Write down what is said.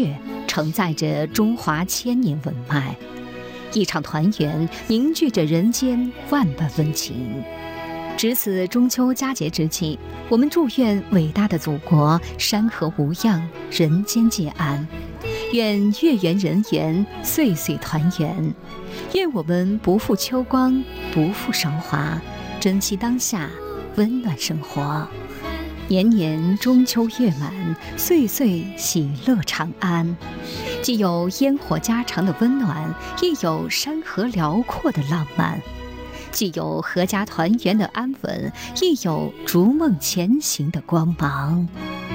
月，承载着中华千年文脉。一场团圆，凝聚着人间万般温情。值此中秋佳节之际，我们祝愿伟大的祖国山河无恙，人间皆安。愿月圆人圆，岁岁团圆。愿我们不负秋光，不负韶华，珍惜当下，温暖生活。年年中秋月满，岁岁喜乐长安。既有烟火家常的温暖，亦有山河辽阔的浪漫；既有阖家团圆的安稳，亦有逐梦前行的光芒。